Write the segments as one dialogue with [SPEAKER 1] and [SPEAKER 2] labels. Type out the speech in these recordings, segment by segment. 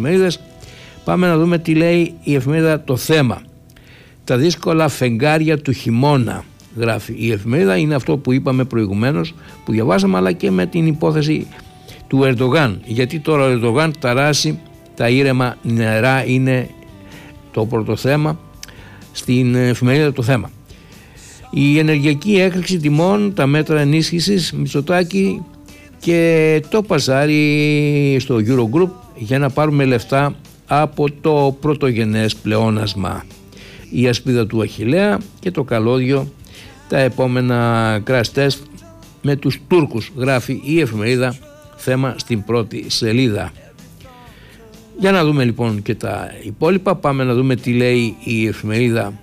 [SPEAKER 1] εφημερίδες. Πάμε να δούμε τι λέει η εφημερίδα Το Θέμα. Τα δύσκολα φεγγάρια του χειμώνα, γράφει η εφημερίδα. Είναι αυτό που είπαμε προηγουμένως, που διαβάσαμε, αλλά και με την υπόθεση του Ερντογάν. Γιατί τώρα ο Ερντογάν ταράσει τα ήρεμα νερά, είναι το πρώτο θέμα στην εφημερίδα Το Θέμα. Η ενεργειακή έκρηξη τιμών, τα μέτρα ενίσχυσης Μητσοτάκη και το παζάρι στο Eurogroup για να πάρουμε λεφτά από το πρωτογενές πλεόνασμα. Η ασπίδα του Αχιλλέα και το καλώδιο, τα επόμενα crash test με τους Τούρκους, γράφει η εφημερίδα Θέμα στην πρώτη σελίδα. Για να δούμε λοιπόν και τα υπόλοιπα. Πάμε να δούμε τι λέει η εφημερίδα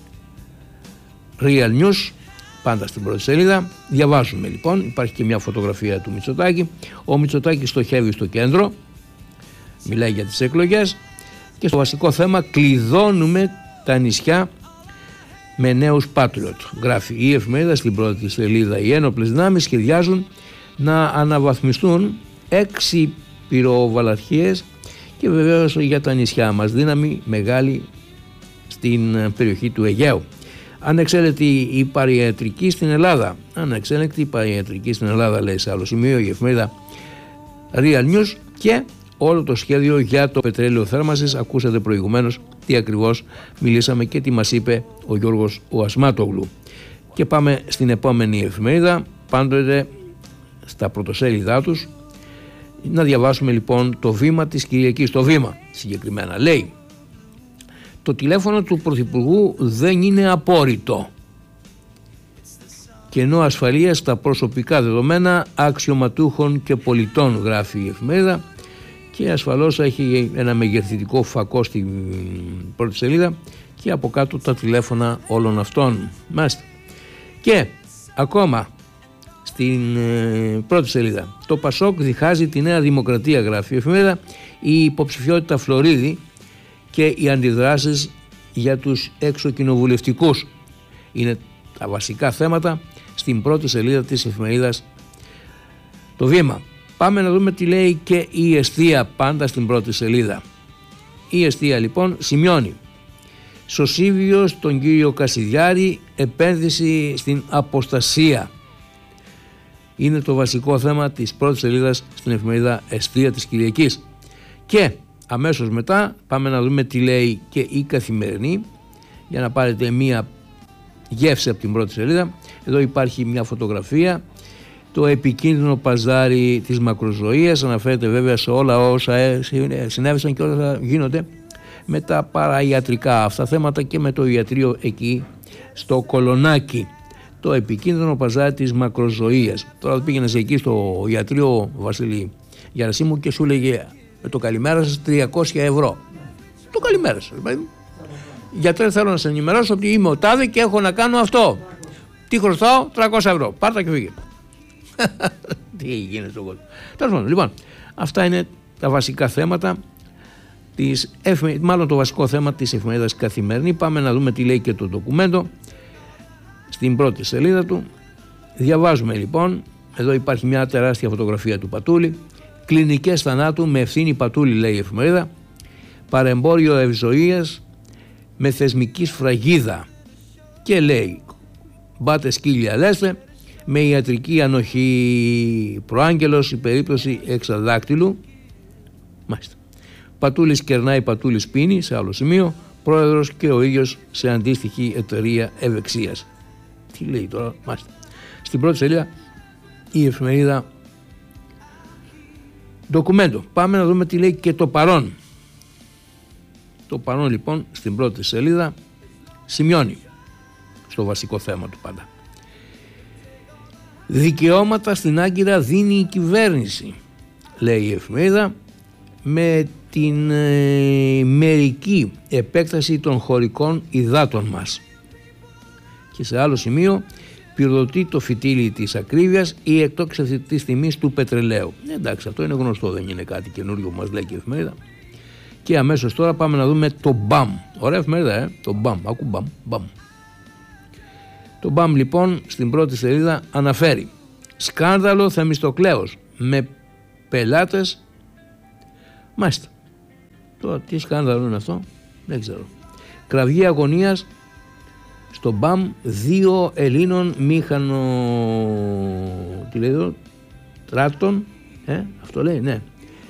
[SPEAKER 1] Real News, πάντα στην πρώτη σελίδα. Διαβάζουμε λοιπόν, υπάρχει και μια φωτογραφία του Μητσοτάκη. Ο Μητσοτάκης στοχεύει στο κέντρο, μιλάει για τις εκλογές και στο βασικό θέμα κλειδώνουμε τα νησιά με νέους Patriot, γράφει η εφημερίδα στην πρώτη σελίδα. Οι ένοπλες δυνάμεις σχεδιάζουν να αναβαθμιστούν 6 πυροβολαρχίες και βεβαίως για τα νησιά μας, δύναμη μεγάλη στην περιοχή του Αιγαίου. Ανεξέλεκτη η παριατρική στην Ελλάδα. Ανεξέλεκτη η παριατρική στην Ελλάδα, λέει σε άλλο σημείο η εφημερίδα Real News. Και όλο το σχέδιο για το πετρέλαιο θέρμανσης. Ακούσατε προηγουμένως τι ακριβώς μιλήσαμε και τι μας είπε ο Γιώργος ο Ασμάτογλου. Και πάμε στην επόμενη εφημερίδα, πάντοτε στα πρωτοσέλιδά τους. Να διαβάσουμε λοιπόν το Βήμα της Κυριακής. Το Βήμα συγκεκριμένα λέει: το τηλέφωνο του Πρωθυπουργού δεν είναι απόρριτο. Κενό ασφαλείας στα προσωπικά δεδομένα αξιωματούχων και πολιτών, γράφει η εφημερίδα, και ασφαλώς έχει ένα μεγεθυντικό φακό στην πρώτη σελίδα και από κάτω τα τηλέφωνα όλων αυτών. Μάλιστα. Και ακόμα στην πρώτη σελίδα, το Πασόκ διχάζει τη Νέα Δημοκρατία, γράφει η εφημερίδα, η υποψηφιότητα Φλωρίδη και οι αντιδράσεις για τους εξοκοινοβουλευτικούς είναι τα βασικά θέματα στην πρώτη σελίδα της εφημερίδας Το Βήμα. Πάμε να δούμε τι λέει και η Εστία, πάντα στην πρώτη σελίδα. Η Εστία λοιπόν σημειώνει: Σωσίβιο στον κύριο Κασιδιάρη, επένδυση στην αποστασία. Είναι το βασικό θέμα της πρώτης σελίδας στην εφημερίδα Εστία της Κυριακής. Και αμέσως μετά πάμε να δούμε τι λέει και η Καθημερινή, για να πάρετε μία γεύση από την πρώτη σελίδα. Εδώ υπάρχει μια φωτογραφία, το επικίνδυνο παζάρι της μακροζωίας, αναφέρεται βέβαια σε όλα όσα συνέβησαν και όλα γίνονται με τα παραϊατρικά αυτά θέματα και με το ιατρείο εκεί στο Κολονάκι. Το επικίνδυνο παζάρι της μακροζωίας. Τώρα πήγαινες εκεί στο ιατρείο Βασίλη Γερασίμου και σου λέγε με το καλημέρα σας 300 ευρώ. Το καλημέρα σας. Γιατρέ, θέλω να σας ενημερώσω ότι είμαι ο τάδε και έχω να κάνω αυτό. Τι χρωστάω? 300 ευρώ. Πάρτα και φύγε. Τι γίνεται στον κόσμο. Τέλος πάντων, λοιπόν, αυτά είναι τα βασικά θέματα μάλλον το βασικό θέμα της εφημερίδας Καθημερινή. Πάμε να δούμε τι λέει και το ντοκουμέντο στην πρώτη σελίδα του. Διαβάζουμε λοιπόν, εδώ υπάρχει μια τεράστια φωτογραφία του Πατούλη. Κλινικές θανάτου με ευθύνη Πατούλη, λέει η εφημερίδα. Παρεμπόριο ευζοίας με θεσμική σφραγίδα. Και λέει: μπάτε σκύλια λέστε, με ιατρική ανοχή προάγγελος η περίπτωση εξαδάκτυλου. Μάλιστα. Πατούλης κερνάει, Πατούλης πίνει, σε άλλο σημείο, πρόεδρος και ο ίδιος σε αντίστοιχη εταιρεία ευεξίας. Τι λέει τώρα? Μάλιστα. Στην πρώτη σελίδα η εφημερίδα ντοκουμέντο. Πάμε να δούμε τι λέει και το Παρόν. Το Παρόν λοιπόν στην πρώτη σελίδα σημειώνει στο βασικό θέμα του πάντα: δικαιώματα στην Άγκυρα δίνει η κυβέρνηση, λέει η εφημερίδα, με την μερική επέκταση των χωρικών υδάτων μας. Και σε άλλο σημείο, πυροδοτεί το φυτίλι της ακρίβειας η εκτόξευση της τιμής του πετρελαίου. Εντάξει, αυτό είναι γνωστό, δεν είναι κάτι καινούριο που μας λέει και η εφημερίδα. Και αμέσως τώρα πάμε να δούμε το BAM. Ωραία εφημερίδα, το BAM. Άκου BAM. Το BAM λοιπόν στην πρώτη σελίδα αναφέρει: σκάνδαλο Θεμιστοκλέος με πελάτες. Μάλιστα. Τώρα τι σκάνδαλο είναι αυτό, δεν ξέρω. Κραυγή αγωνίας στο ΜΠΑΜ 2 Ελλήνων τι λέει εδώ, τράτων, αυτό λέει, ναι,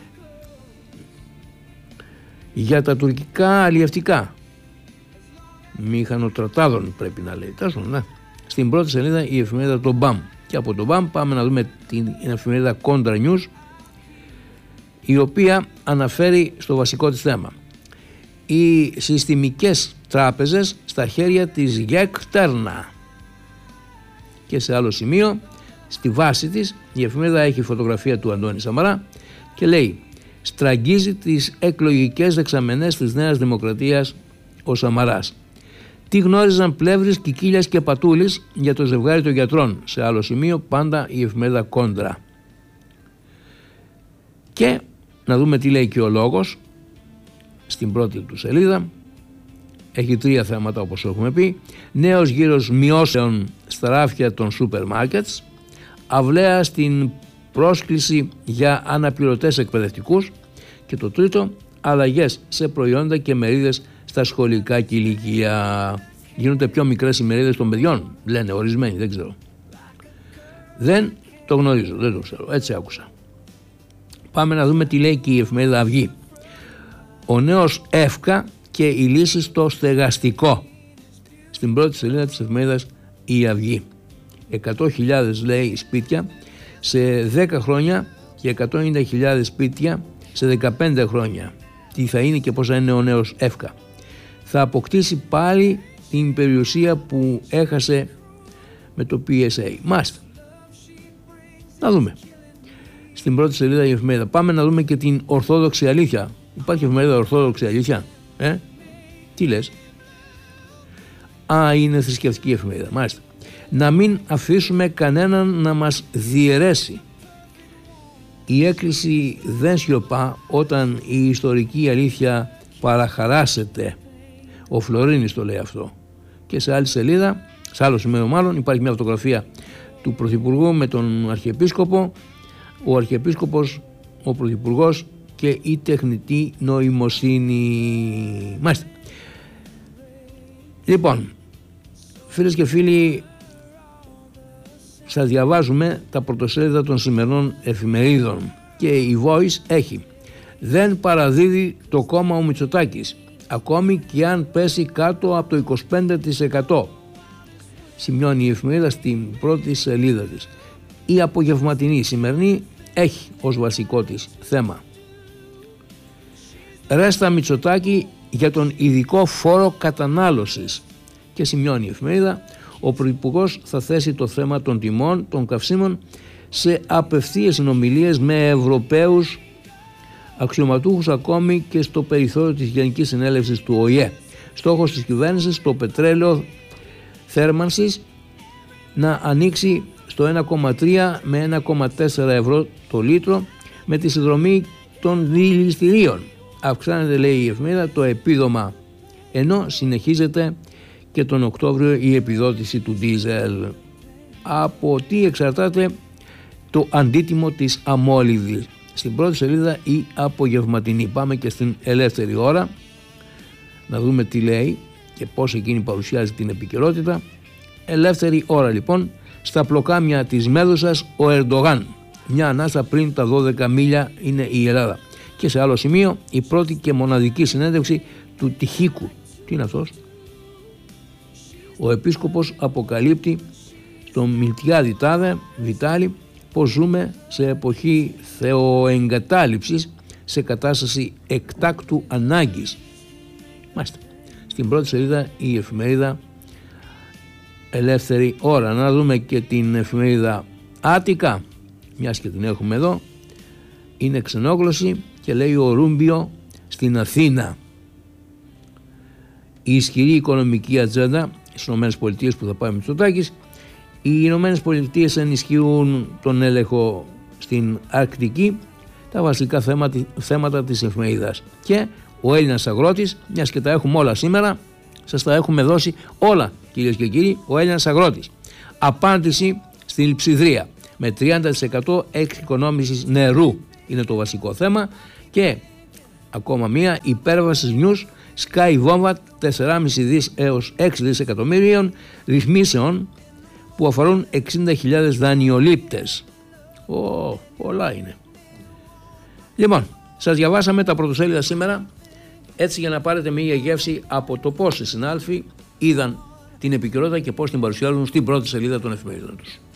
[SPEAKER 1] για τα τουρκικά αλλιευτικά. Μηχανοτρατάδων πρέπει να λέει. Ναι. Στην πρώτη σελίδα η εφημερίδα το ΜΠΑΜ. Και από το ΜΠΑΜ πάμε να δούμε την εφημερίδα Contra News, η οποία αναφέρει στο βασικό της θέμα. Οι συστημικές τράπεζες στα χέρια της ΓΕΚ Τέρνα. Και σε άλλο σημείο, στη βάση της, η εφημερίδα έχει φωτογραφία του Αντώνη Σαμαρά και λέει: στραγγίζει τις εκλογικές δεξαμενές της Νέας Δημοκρατίας ο Σαμαράς. Τι γνώριζαν Πλεύρης, Κικίλιας και Πατούλης για το ζευγάρι των γιατρών. Σε άλλο σημείο πάντα η εφημερίδα Κόντρα. Και να δούμε τι λέει και ο Λόγος στην πρώτη του σελίδα. Έχει 3 θέματα όπως έχουμε πει. Νέος γύρος μειώσεων στα ράφια των σούπερ μάρκετς. Αυλαία στην πρόσκληση για αναπληρωτές εκπαιδευτικούς. Και το τρίτο, αλλαγές σε προϊόντα και μερίδες στα σχολικά κηλικία. Γίνονται πιο μικρές οι μερίδες των παιδιών, λένε ορισμένοι, δεν ξέρω. Δεν το γνωρίζω, δεν το ξέρω, έτσι άκουσα. Πάμε να δούμε τι λέει και η εφημερίδα Αυγή. Ο νέος ΕΦΚΑ και η λύση στο στεγαστικό. Στην πρώτη σελίδα της εφημερίδας η Αυγή. 100.000 λέει σπίτια σε 10 χρόνια και 190.000 σπίτια σε 15 χρόνια. Τι θα είναι και πώς θα είναι ο νέος ΕΦΚΑ. Θα αποκτήσει πάλι την περιουσία που έχασε με το PSA. Μάλιστα. Να δούμε. Στην πρώτη σελίδα η εφημερίδα. Πάμε να δούμε και την Ορθόδοξη Αλήθεια. Υπάρχει εφημερίδα Ορθόδοξη Αλήθεια. Τι λες? Είναι θρησκευτική εφημερίδα. Μάλιστα. Να μην αφήσουμε κανέναν να μας διαιρέσει. Η έκκληση δεν σιωπά όταν η ιστορική αλήθεια παραχαράσεται. Ο Φλωρίνης το λέει αυτό. Και σε άλλη σελίδα, σε άλλο σημείο μάλλον, υπάρχει μια φωτογραφία του Πρωθυπουργού με τον Αρχιεπίσκοπο, ο Αρχιεπίσκοπος, ο Πρωθυπουργός και η τεχνητή νοημοσύνη. Μάλιστα. Λοιπόν, φίλες και φίλοι, σας διαβάζουμε τα πρωτοσέλιδα των σημερινών εφημερίδων και η Voice έχει: δεν παραδίδει το κόμμα ο Μητσοτάκης, ακόμη και αν πέσει κάτω από το 25%. Σημειώνει η εφημερίδα στην πρώτη σελίδα της. Η απογευματινή, η σημερινή, έχει ως βασικό της θέμα: ρέστα Μητσοτάκη για τον ειδικό φόρο κατανάλωσης. Και σημειώνει η εφημερίδα: ο Πρωθυπουργός θα θέσει το θέμα των τιμών των καυσίμων σε απευθείας συνομιλίες με Ευρωπαίους αξιωματούχους, ακόμη και στο περιθώριο της Γενικής Συνέλευσης του ΟΗΕ. Στόχος της κυβέρνησης το πετρέλαιο θέρμανσης να ανοίξει στο 1,3 με 1,4 ευρώ το λίτρο με τη συνδρομή των δηληστηρίων. Αυξάνεται, λέει η εφημερίδα, το επίδομα, ενώ συνεχίζεται και τον Οκτώβριο η επιδότηση του ντίζελ. Από τι εξαρτάται το αντίτιμο της αμόλυδης. Στην πρώτη σελίδα η απογευματινή. Πάμε και στην Ελεύθερη Ώρα να δούμε τι λέει και πώς εκείνη παρουσιάζει την επικαιρότητα. Ελεύθερη Ώρα λοιπόν. Στα πλοκάμια της Μέδουσας ο Ερντογάν. Μια ανάσα πριν τα 12 μίλια είναι η Ελλάδα. Και σε άλλο σημείο η πρώτη και μοναδική συνέντευξη του Τυχίκου. Τι είναι αυτός? Ο επίσκοπος αποκαλύπτει στον Μιλτιάδη Τάδε Βιτάλη πως ζούμε σε εποχή θεοεγκατάλειψης, σε κατάσταση εκτάκτου ανάγκης. Μάλιστα. Στην πρώτη σελίδα η εφημερίδα Ελεύθερη Ώρα. Να δούμε και την εφημερίδα Άτικα, μιας και την έχουμε εδώ. Είναι ξενόγλωση και λέει ο Ρούμπιο στην Αθήνα. Η ισχυρή οικονομική ατζέντα στις ΗΠΑ που θα πάει ο Μητσοτάκης. Οι ΗΠΑ ενισχύουν τον έλεγχο στην Αρκτική, τα βασικά θέματα της εφημερίδας. Και ο Έλληνας αγρότης, μιας και τα έχουμε όλα σήμερα, σας τα έχουμε δώσει όλα, κυρίες και κύριοι, ο Έλληνας αγρότης. Απάντηση στην λειψιδρία με 30% εξοικονόμησης νερού είναι το βασικό θέμα και ακόμα μία, υπέρβαση news, σκάει βόμβα 4,5 δις έως 6 δισεκατομμύριων ρυθμίσεων που αφορούν 60.000 δανειολήπτες. Πολλά είναι. Λοιπόν, σας διαβάσαμε τα πρωτοσέλιδα σήμερα, έτσι για να πάρετε μια γεύση από το πώς οι συνάδελφοι είδαν την επικαιρότητα και πώς την παρουσιάζουν στην πρώτη σελίδα των εφημερίδων τους.